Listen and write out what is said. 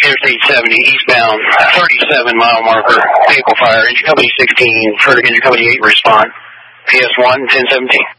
Interstate 70, eastbound, 37-mile marker, vehicle fire. Engine Company 16, further Engine Company 8 respond. PS1, 1017.